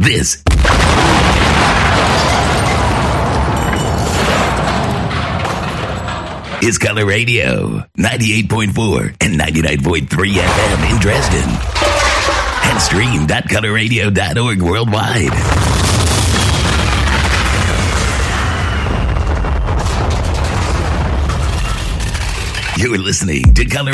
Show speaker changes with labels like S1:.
S1: This is Color Radio, 98.4 and 99.3 FM in Dresden. And stream.colorradio.org worldwide. You're listening to Color